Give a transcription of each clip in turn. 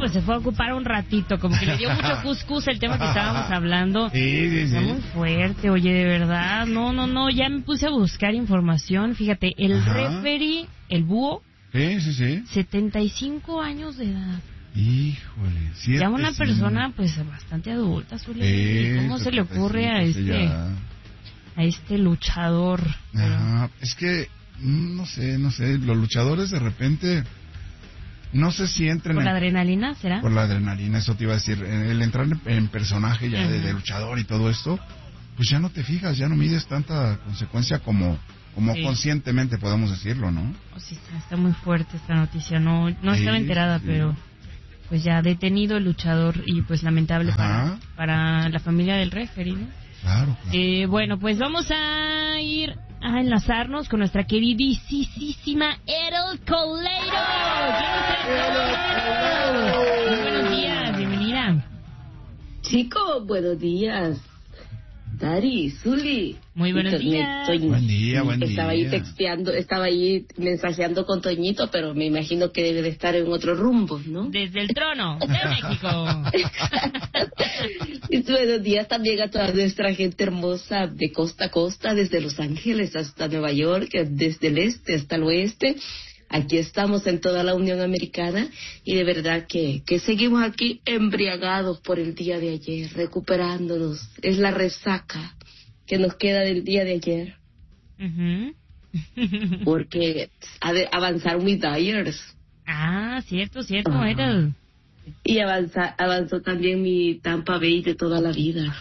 pues se fue a ocupar un ratito, como que le dio mucho cuscús el tema que estábamos hablando. Sí. Está muy fuerte, oye, de verdad. No, ya me puse a buscar información. Fíjate, el referee, el búho, Sí. 75 años de edad. Híjole, ya una persona pues bastante adulta, Zuli. ¿Cómo se le ocurre a este luchador? Ajá, es que no sé, los luchadores de repente no sé si entran ¿Por la adrenalina, será? Por la adrenalina, eso te iba a decir, el entrar en personaje ya de luchador y todo esto, pues ya no te fijas, ya no mides tanta consecuencia como conscientemente podemos decirlo, ¿no? Sí, está muy fuerte esta noticia, no estaba enterada, pero pues ya detenido el luchador y pues lamentable para la familia del referee, ¿no? Claro. Bueno, pues vamos a ir a enlazarnos con nuestra queridísima Erol Coleiro. Muy buenos días, bienvenida. Chicos, buenos días. Dari, Zuli. Muy buenos días. Buen día. Estaba ahí mensajeando con Toñito, pero me imagino que debe de estar en otro rumbo, ¿no? Desde el trono de México. Y buenos días también a toda nuestra gente hermosa de costa a costa, desde Los Ángeles hasta Nueva York, desde el este hasta el oeste. Aquí estamos en toda la Unión Americana y de verdad que seguimos aquí embriagados por el día de ayer, recuperándonos. Es la resaca que nos queda del día de ayer. Porque avanzaron mis Dyers. Cierto, Erol. Y avanzó también mi Tampa Bay de toda la vida.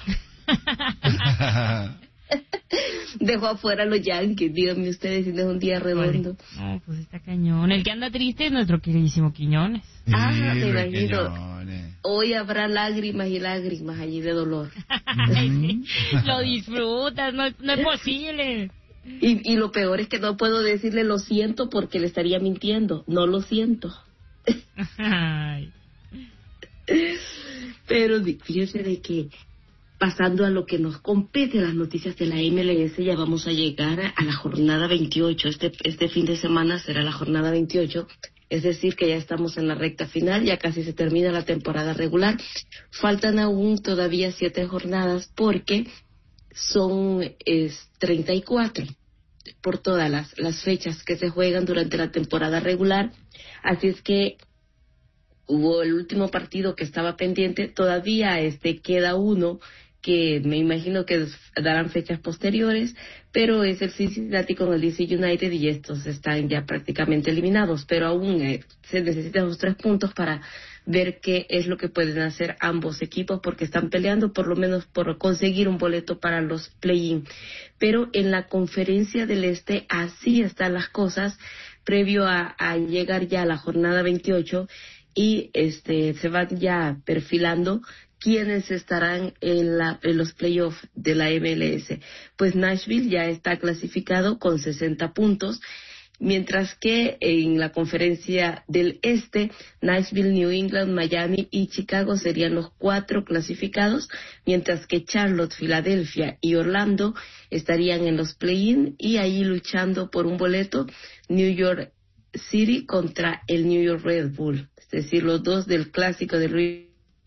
Dejó afuera a los Yankees, díganme ustedes si no es un día redondo. No, pues está cañón. El que anda triste es nuestro queridísimo Quiñones. Me imagino. Hoy habrá lágrimas y lágrimas allí de dolor. Lo disfrutas, no es posible. Y lo peor es que no puedo decirle lo siento porque le estaría mintiendo. No lo siento. Pero fíjese de que pasando a lo que nos compete, las noticias de la MLS, ya vamos a llegar a la jornada 28. Este fin de semana será la jornada 28, es decir, que ya estamos en la recta final, ya casi se termina la temporada regular. Faltan aún todavía 7 jornadas porque son 34 por todas las fechas que se juegan durante la temporada regular. Así es que hubo el último partido que estaba pendiente, todavía queda uno que me imagino que darán fechas posteriores, pero es el Cincinnati con el DC United y estos están ya prácticamente eliminados, pero aún se necesitan los 3 puntos para ver qué es lo que pueden hacer ambos equipos porque están peleando por lo menos por conseguir un boleto para los play-in. Pero en la conferencia del Este así están las cosas previo a llegar ya a la jornada 28 y se van ya perfilando quiénes estarán en los playoffs de la MLS. Pues Nashville ya está clasificado con 60 puntos, mientras que en la conferencia del Este, Nashville, New England, Miami y Chicago serían los 4 clasificados, mientras que Charlotte, Filadelfia y Orlando estarían en los play-in y ahí luchando por un boleto New York City contra el New York Red Bull, es decir, los dos del clásico de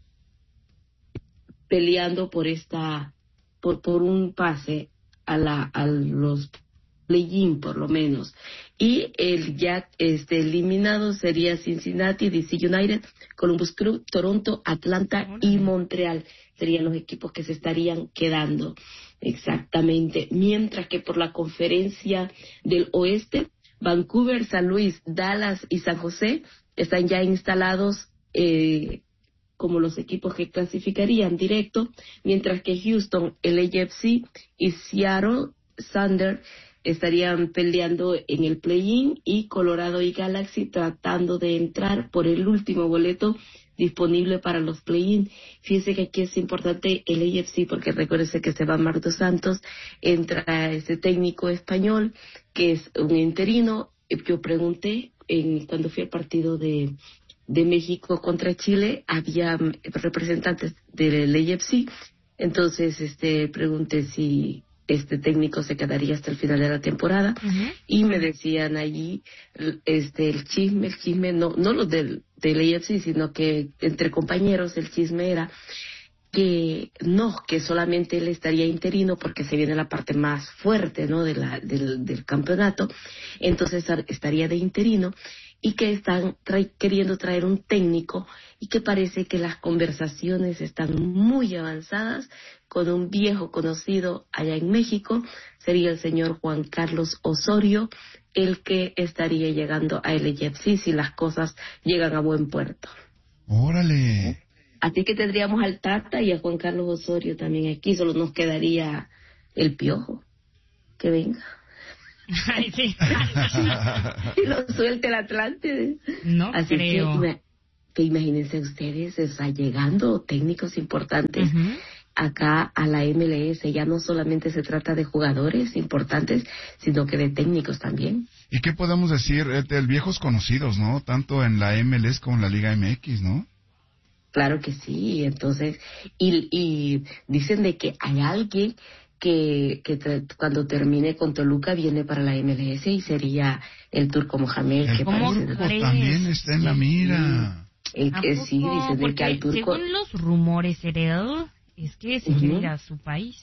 peleando por por un pase a los play-in por lo menos. Y el ya eliminado sería Cincinnati, DC United, Columbus Crew, Toronto, Atlanta y Montreal. Serían los equipos que se estarían quedando. Exactamente. Mientras que por la conferencia del oeste, Vancouver, San Luis, Dallas y San José están ya instalados como los equipos que clasificarían directo, mientras que Houston, el LAFC y Seattle Thunder estarían peleando en el play-in y Colorado y Galaxy tratando de entrar por el último boleto disponible para los play-in. Fíjese que aquí es importante el AFC porque recuérdese que se va Marco Santos, entra ese técnico español que es un interino. Yo pregunté cuando fui al partido de México contra Chile, había representantes del AFC, entonces pregunté si este técnico se quedaría hasta el final de la temporada. Y me decían allí el chisme, no lo del AFC, sino que entre compañeros el chisme era que solamente él estaría interino porque se viene la parte más fuerte, ¿no?, del campeonato. Entonces estaría de interino, y que están queriendo traer un técnico, y que parece que las conversaciones están muy avanzadas con un viejo conocido allá en México. Sería el señor Juan Carlos Osorio el que estaría llegando a LAFC si las cosas llegan a buen puerto. ¡Órale! Así que tendríamos al Tata y a Juan Carlos Osorio también aquí. Solo nos quedaría el Piojo. Que venga. Ay, sí. Y lo suelte el Atlante. No así creo. Que imagínense ustedes, está llegando técnicos importantes acá a la MLS. Ya no solamente se trata de jugadores importantes, sino que de técnicos también. ¿Y qué podemos decir? Viejos conocidos, ¿no? Tanto en la MLS como en la Liga MX, ¿no? Claro que sí. Entonces, y dicen de que hay alguien que cuando termine con Toluca viene para la MLS, y sería el Turco Mohamed. El Turco también está en la mira. Sí, dicen de que al Turco... Según los rumores heredados, es que se quiere ir a su país.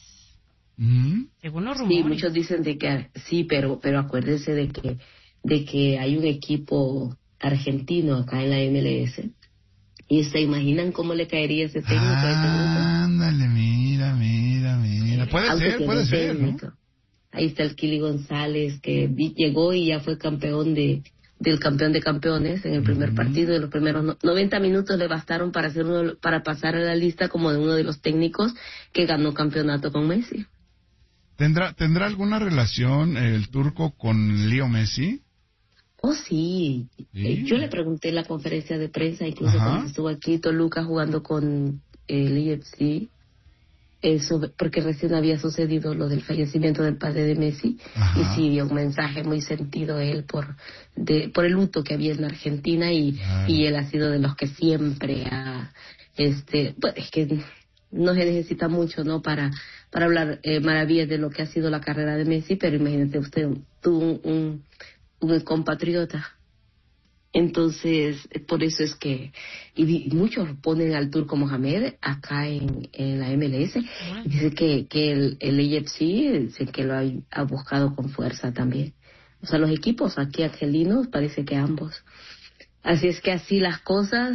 Según los rumores. Sí, muchos dicen de que sí, pero acuérdense de que hay un equipo argentino acá en la MLS. ¿Y se imaginan cómo le caería ese técnico a ese grupo? Ándale, mira. Puede ser, ¿no? Ahí está el Kili González, que llegó y ya fue campeón del campeón de campeones en el primer partido. De los primeros 90 minutos le bastaron para pasar a la lista como de uno de los técnicos que ganó campeonato con Messi. ¿Tendrá alguna relación el Turco con Leo Messi? Oh, sí. Yo le pregunté en la conferencia de prensa, incluso cuando estuvo aquí Toluca jugando con el AFC, porque recién había sucedido lo del fallecimiento del padre de Messi. Y sí dio un mensaje muy sentido él por el luto que había en Argentina, y él ha sido de los que siempre pues es que no se necesita mucho, ¿no?, para hablar maravillas de lo que ha sido la carrera de Messi, pero imagínate usted, tuvo un compatriota. Entonces, por eso es que y muchos ponen al Turco Mohamed acá en la MLS. Y dice que el AFC dice que lo ha buscado con fuerza también. O sea, los equipos aquí argelinos parece que ambos. Así es que así las cosas.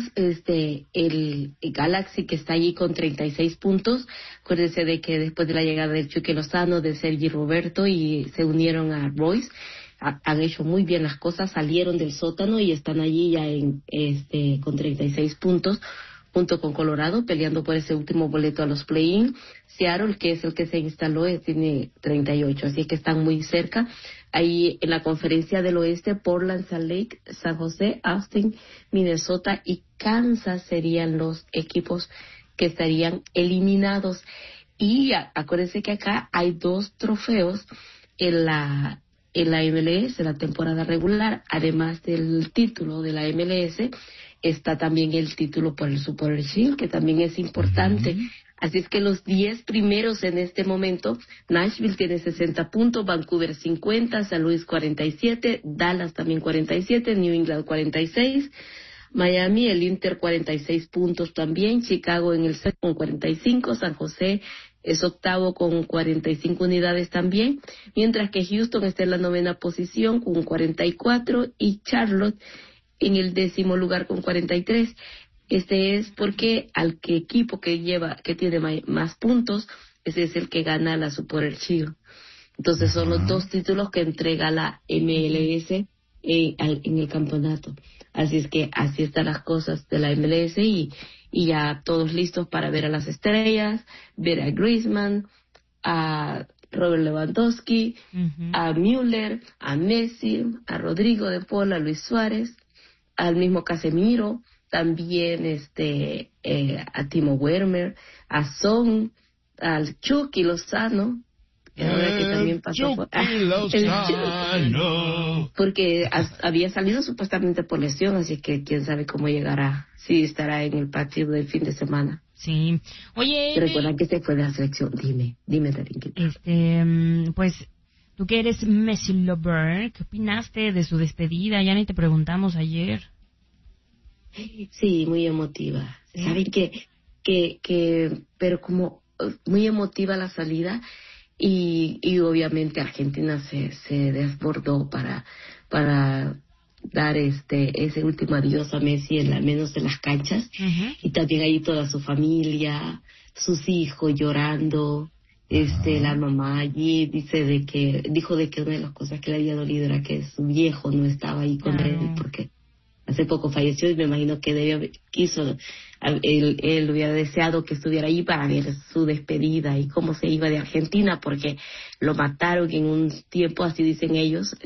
El Galaxy, que está allí con 36 puntos, acuérdense de que después de la llegada del Chucky Lozano, de Sergi Roberto, y se unieron a Royce, han hecho muy bien las cosas, salieron del sótano y están allí ya con 36 puntos, junto con Colorado, peleando por ese último boleto a los play-in. Seattle, que es el que se instaló, tiene 38, así que están muy cerca. Ahí en la conferencia del oeste, Portland, Salt Lake, San José, Austin, Minnesota y Kansas serían los equipos que estarían eliminados. Y acuérdense que acá hay 2 trofeos en la MLS, la temporada regular. Además del título de la MLS, está también el título por el Super Shield, que también es importante. Así es que los 10 primeros en este momento: Nashville tiene 60 puntos, Vancouver 50, San Luis 47, Dallas también 47, New England 46, Miami, el Inter 46 puntos también, Chicago en el 7 con 45, San José es octavo con 45 unidades también, mientras que Houston está en la 9ª posición con 44 y Charlotte en el 10º lugar con 43. Es porque equipo que tiene más puntos, ese es el que gana la Super Shield. Entonces son los 2 títulos que entrega la MLS en el campeonato. Así es que así están las cosas de la MLS, y ya todos listos para ver a las estrellas, ver a Griezmann, a Robert Lewandowski, a Müller, a Messi, a Rodrigo de Paul, a Luis Suárez, al mismo Casemiro, también a Timo Werner, a Son, al Chucky Lozano, ahora que también pasó porque había salido supuestamente por lesión, así que quién sabe cómo llegará, si estará en el partido del fin de semana. Sí. Oye, recuerda que se fue de la selección. Dime, Darín. Pues, tú que eres Messi lover, ¿qué opinaste de su despedida? Ya ni te preguntamos ayer. Sí, muy emotiva. ¿Sí? Saben que, pero como muy emotiva la salida y obviamente Argentina se desbordó para dar ese último adiós a Messi, al menos en las canchas. Uh-huh. Y también ahí toda su familia, sus hijos llorando. La mamá allí dijo de que una de las cosas que le había dolido era que su viejo no estaba ahí con él, porque hace poco falleció y me imagino que él hubiera deseado que estuviera ahí para ver su despedida y cómo se iba de Argentina, porque lo mataron en un tiempo, así dicen ellos,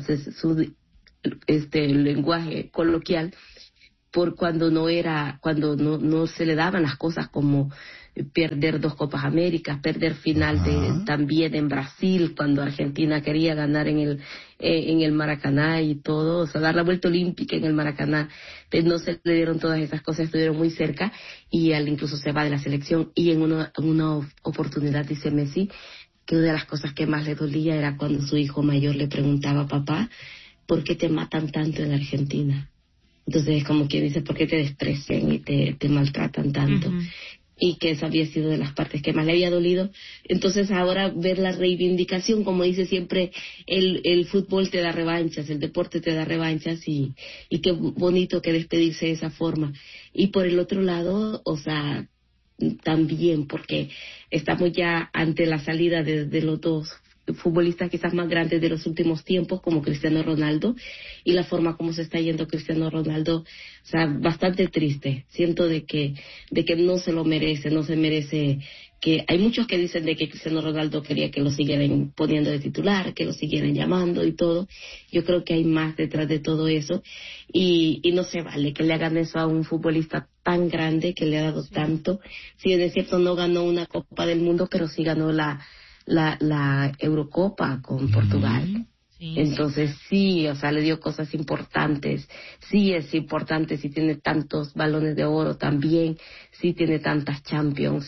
el lenguaje coloquial, por cuando no se le daban las cosas como perder 2 Copas Américas, perder final también en Brasil, cuando Argentina quería ganar en el Maracaná y todo, o sea, dar la vuelta olímpica en el Maracaná. No se le dieron todas esas cosas, estuvieron muy cerca, y él incluso se va de la selección. Y en una oportunidad dice Messi que una de las cosas que más le dolía era cuando su hijo mayor le preguntaba: papá, ¿por qué te matan tanto en Argentina? Entonces es como quien dice, ¿por qué te desprecian y te maltratan tanto? Uh-huh. Y que esa había sido de las partes que más le había dolido. Entonces ahora ver la reivindicación, como dice siempre, el fútbol te da revanchas, el deporte te da revanchas, y qué bonito que despedirse de esa forma. Y por el otro lado, o sea, también porque estamos ya ante la salida de los 2 futbolistas quizás más grandes de los últimos tiempos, como Cristiano Ronaldo, y la forma como se está yendo Cristiano Ronaldo, o sea, bastante triste. Siento de que no se lo merece, no se merece. Que hay muchos que dicen de que Cristiano Ronaldo quería que lo siguieran poniendo de titular, que lo siguieran llamando y todo. Yo creo que hay más detrás de todo eso, y no se vale que le hagan eso a un futbolista tan grande que le ha dado tanto. Si es cierto, no ganó una Copa del Mundo, pero sí ganó la Eurocopa con Portugal. Sí, entonces sí, o sea, le dio cosas importantes. Sí es importante, si tiene tantos balones de oro también, sí tiene tantas Champions.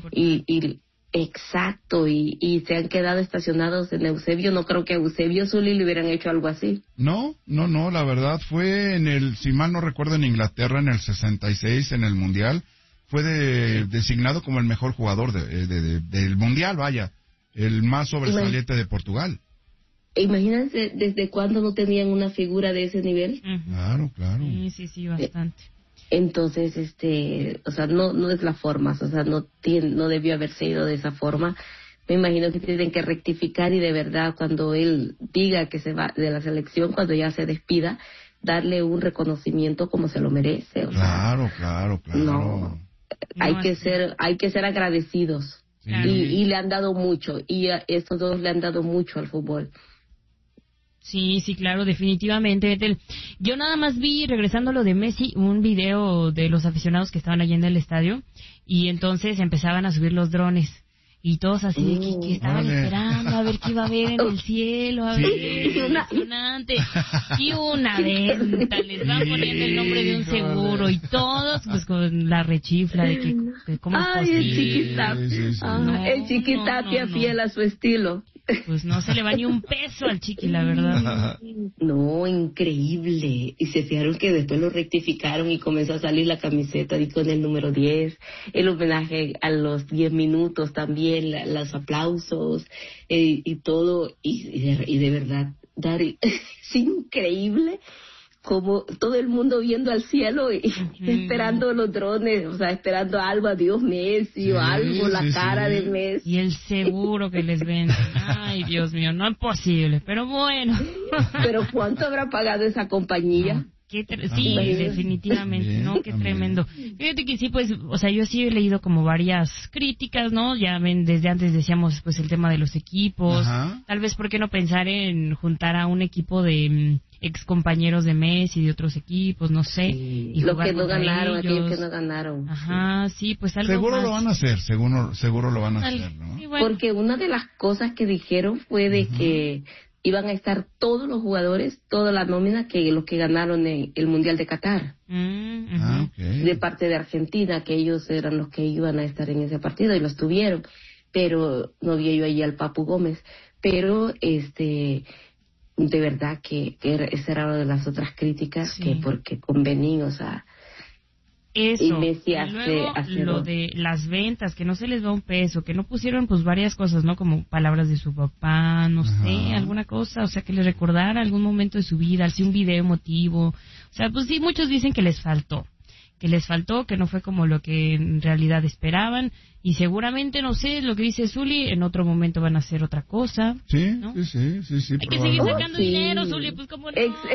Exacto, y se han quedado estacionados en Eusebio. No creo que a Eusebio Zully le hubieran hecho algo así. No, la verdad fue si mal no recuerdo, en Inglaterra en el 66, en el Mundial, fue designado como el mejor jugador del Mundial, vaya. El más sobresaliente de Portugal. Imagínense desde cuándo no tenían una figura de ese nivel. Uh-huh. Claro. Sí, bastante. Entonces, o sea, no es la forma, o sea, no debió haberse ido de esa forma. Me imagino que tienen que rectificar, y de verdad, cuando él diga que se va de la selección, cuando ya se despida, darle un reconocimiento como se lo merece. Claro. No, hay que ser agradecidos. Sí. Y le han dado mucho, y estos 2 le han dado mucho al fútbol. Sí, claro, definitivamente. Yo nada más vi, regresando a lo de Messi, un video de los aficionados que estaban allí en el estadio, y entonces empezaban a subir los drones. Y todos así de que estaban esperando a ver qué iba a haber en el cielo, a ver, impresionante. Y una venta, les van poniendo el nombre de un seguro, y todos pues con la rechifla de que cómo es posible. El Chiquitapia fiel a su estilo. Pues no se le va ni un peso al Chiqui, la verdad. No, increíble. Y se fijaron que después lo rectificaron y comenzó a salir la camiseta y con el número 10, el homenaje a los 10 minutos también, los aplausos y todo. Y de verdad, Dari, es increíble como todo el mundo viendo al cielo y esperando los drones, o sea, esperando algo, a Dios Messi o algo, la cara de Messi. Y el seguro que les venden. Ay, Dios mío, no es posible, pero bueno. ¿Pero cuánto habrá pagado esa compañía? Sí, definitivamente, ¿no? Qué tremendo. Fíjate que sí, pues, o sea, yo sí he leído como varias críticas, ¿no? Ya ven, desde antes decíamos, pues, el tema de los equipos. Ajá. Tal vez, ¿por qué no pensar en juntar a un equipo de ex compañeros de Messi y de otros equipos, no sé? Sí. Y lo que no ganaron, aquellos que no ganaron. Ajá, sí, pues algo seguro más. Lo van a hacer, seguro lo van a hacer, ¿no? Sí, bueno. Porque una de las cosas que dijeron fue de que iban a estar todos los jugadores, toda la nómina que los que ganaron el Mundial de Qatar. Okay. De parte de Argentina, que ellos eran los que iban a estar en ese partido y los tuvieron. Pero no vi yo allí al Papu Gómez. Pero de verdad que esa era una de las otras críticas, sí. que porque con Benín, o sea, eso, y Messi luego hace lo de las ventas, que no se les va un peso, que no pusieron pues varias cosas, ¿no? Como palabras de su papá, no sé, alguna cosa, o sea, que le recordara algún momento de su vida, así un video emotivo, o sea, pues sí, muchos dicen que les faltó, que no fue como lo que en realidad esperaban, y seguramente, no sé, lo que dice Zuli, en otro momento van a hacer otra cosa. Sí, ¿no? sí. Hay que seguir sacando dinero, Zuli, pues cómo no.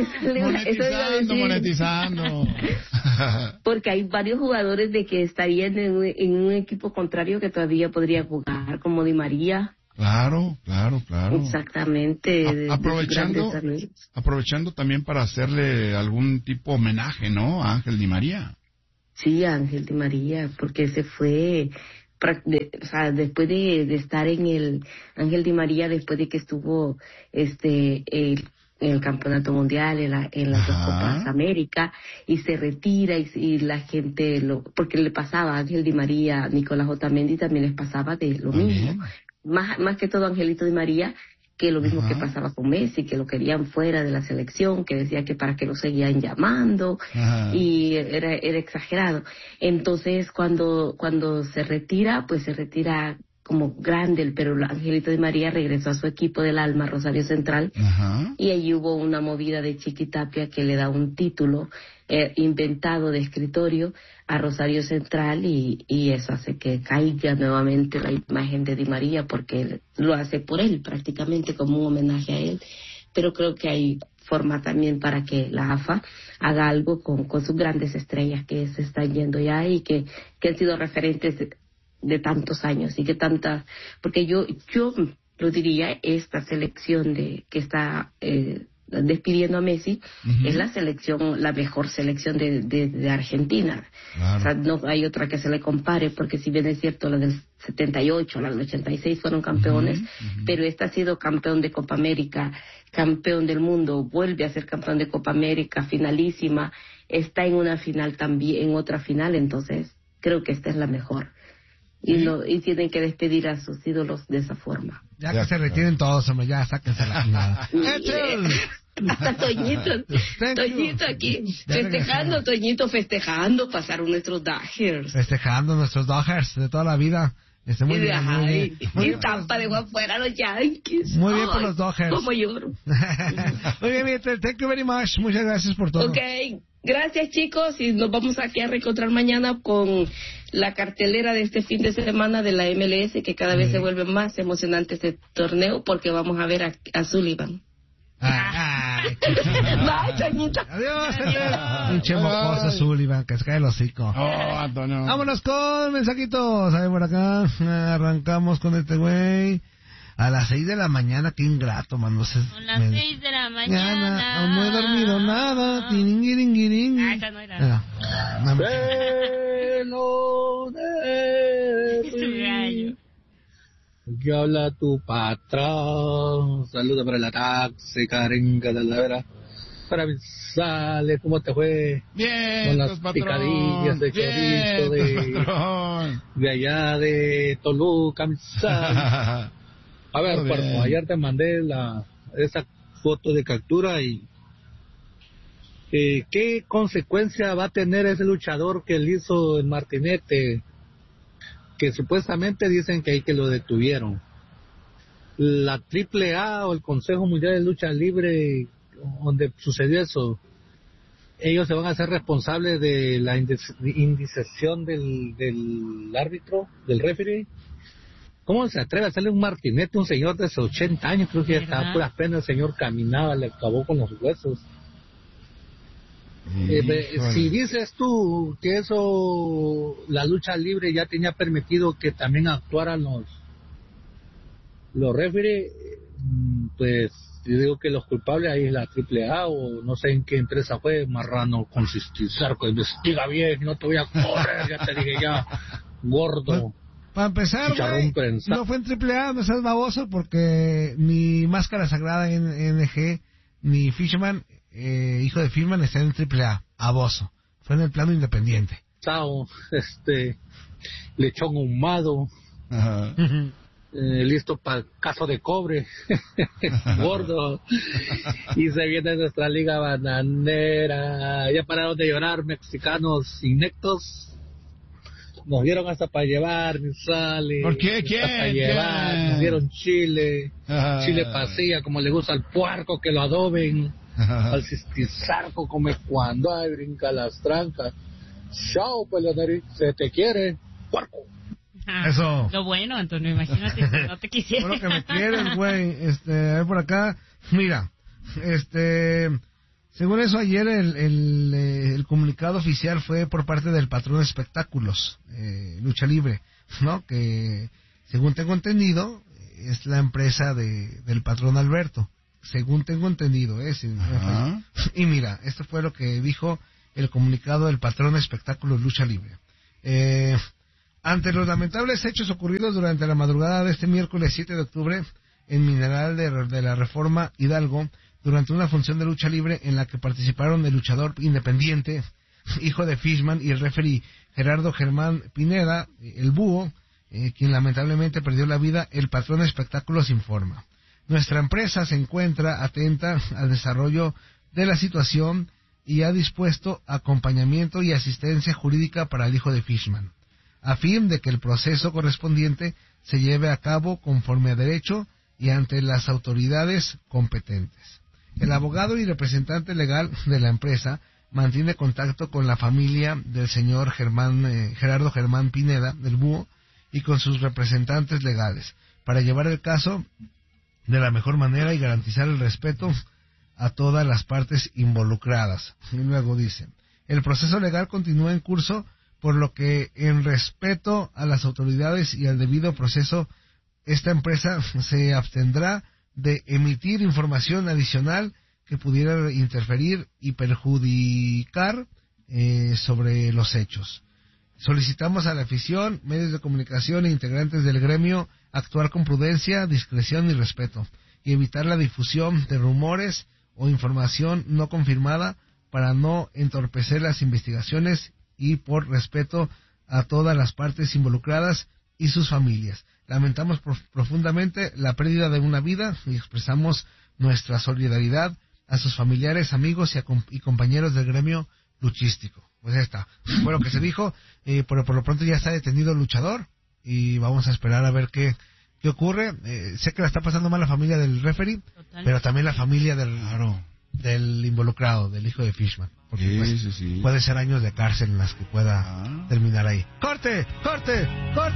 Monetizando. Porque hay varios jugadores de que estarían en un equipo contrario que todavía podría jugar, como Di María. Claro. Exactamente. Aprovechando también para hacerle algún tipo de homenaje, ¿no? A Ángel Di María. Sí, Ángel Di María, porque se fue, después de estar en el Ángel Di María, después de que estuvo en el Campeonato Mundial, en las dos Copas América, y se retira y la gente porque le pasaba a Ángel Di María, Nicolás Otamendi también les pasaba de lo mismo. Más que todo Angelito Di María, que lo mismo que pasaba con Messi, que lo querían fuera de la selección, que decía que para qué lo seguían llamando, y era exagerado. Entonces, cuando se retira, pues se retira como grande, pero Angelito Di María regresó a su equipo del alma, Rosario Central, y allí hubo una movida de Chiquitapia que le da un título inventado de escritorio a Rosario Central, y eso hace que caiga nuevamente la imagen de Di María, porque él lo hace por él, prácticamente como un homenaje a él. Pero creo que hay forma también para que la AFA haga algo con sus grandes estrellas que se están yendo ya y que han sido referentes de tantos años, y que porque yo lo diría, esta selección que está despidiendo a Messi, es la mejor selección de Argentina. Claro. O sea, no hay otra que se le compare, porque si bien es cierto, la del 78, la del 86 fueron campeones, pero esta ha sido campeón de Copa América, campeón del mundo, vuelve a ser campeón de Copa América, finalísima, está en una final también, en otra final, entonces creo que esta es la mejor. Y tienen que despedir a sus ídolos de esa forma. Ya que se retiren todos, hombre, ya sáquense la chingada. Está Toñito aquí, festejando, Toñito festejando, pasaron nuestros Dodgers. Festejando nuestros Dodgers de toda la vida. Muy bien. Y Tampa dejó afuera a los Yankees. Muy bien por los Dodgers. Como lloro. Muy bien, thank you very much. Muchas gracias por todo. Okay. Gracias, chicos, y nos vamos aquí a reencontrar mañana con la cartelera de este fin de semana de la MLS, que cada vez se vuelve más emocionante este torneo, porque vamos a ver a Sullivan. Bye, Toñito. Adiós. Pinche mocoso Sullivan, que se cae el hocico. Antonio. Vámonos con mensajitos. Ahí por acá. Arrancamos con este güey. A las 6 de la mañana, qué ingrato, man. Son las 6 de la mañana. Aún no he dormido nada. Tiringiringiring. Esa no era. Aquí habla tu patrón. Saludos para el taxi, Karen Calavera. Para avisarles cómo te fue. Bien, con las picadillas de chorizo de allá de Toluca, misal. A ver, Cuerpo, ayer te mandé esa foto de captura y ¿qué consecuencia va a tener ese luchador que le hizo el Martinete? Que supuestamente dicen que ahí que lo detuvieron. La AAA o el Consejo Mundial de Lucha Libre, donde sucedió eso, ellos se van a hacer responsables de la indecisión del árbitro, del referee. ¿Cómo se atreve a hacerle un martinete a un señor de 80 años? Creo que ya estaba a puras penas, el señor caminaba, le acabó con los huesos. Si dices tú que eso, la lucha libre ya tenía permitido que también actuaran los referees, pues yo digo que los culpables ahí es la AAA o no sé en qué empresa fue. Marrano, consistir, cerco, investiga bien, no te voy a correr, ya te dije ya, gordo. Para empezar, Chicharrón güey, prensado. no fue en AAA, no seas baboso, porque ni Máscara Sagrada en NG, ni Fishman, hijo de Fishman, está en AAA, baboso. Fue en el plano independiente. Chao, lechón ahumado, Ajá. listo para caso de cobre, gordo. Y se viene nuestra liga bananera. Ya pararon de llorar, mexicanos inectos. Nos dieron hasta para llevar, mi sale. ¿Por qué? ¿Quién? Hasta para llevar, ¿Quién? nos dieron chile. Ah. Chile pasilla, como le gusta al puerco, que lo adoben. Al cistizarco, come cuando hay, brinca las trancas. Chao, peleoneri, se te quiere, puerco. Ah, Eso. Lo bueno, Antonio, imagínate si no te quisiera. Bueno, que me quieres, güey. A ver por acá. Mira, según eso, ayer el comunicado oficial fue por parte del Patrón de Espectáculos, Lucha Libre, ¿no? Que, según tengo entendido, es la empresa del Patrón Alberto. Según tengo entendido, Ajá. Y mira, esto fue lo que dijo el comunicado del Patrón de Espectáculos Lucha Libre. Ante los lamentables hechos ocurridos durante la madrugada de este miércoles 7 de octubre en Mineral de la Reforma Hidalgo, durante una función de lucha libre en la que participaron el luchador independiente, hijo de Fishman, y el referee Gerardo Germán Pineda, el Búho, quien lamentablemente perdió la vida, el Patrón de Espectáculos informa. Nuestra empresa se encuentra atenta al desarrollo de la situación y ha dispuesto acompañamiento y asistencia jurídica para el hijo de Fishman, a fin de que el proceso correspondiente se lleve a cabo conforme a derecho y ante las autoridades competentes. El abogado y representante legal de la empresa mantiene contacto con la familia del señor Gerardo Germán Pineda, del Búho, y con sus representantes legales, para llevar el caso de la mejor manera y garantizar el respeto a todas las partes involucradas. Y luego dice, el proceso legal continúa en curso, por lo que en respeto a las autoridades y al debido proceso, esta empresa se abstendrá de emitir información adicional que pudiera interferir y perjudicar sobre los hechos. Solicitamos a la afición, medios de comunicación e integrantes del gremio actuar con prudencia, discreción y respeto, y evitar la difusión de rumores o información no confirmada para no entorpecer las investigaciones y por respeto a todas las partes involucradas y sus familias. Lamentamos profundamente la pérdida de una vida y expresamos nuestra solidaridad a sus familiares, amigos y compañeros del gremio luchístico. Pues ya está. Fue lo que se dijo. Por lo pronto ya está detenido el luchador y vamos a esperar a ver qué ocurre. Sé que la está pasando mal la familia del referee, pero también la familia del involucrado, del hijo de Fishman. Porque Sí. puede ser años de cárcel en las que pueda terminar ahí. ¡Corte! ¡Corte! ¡Corte!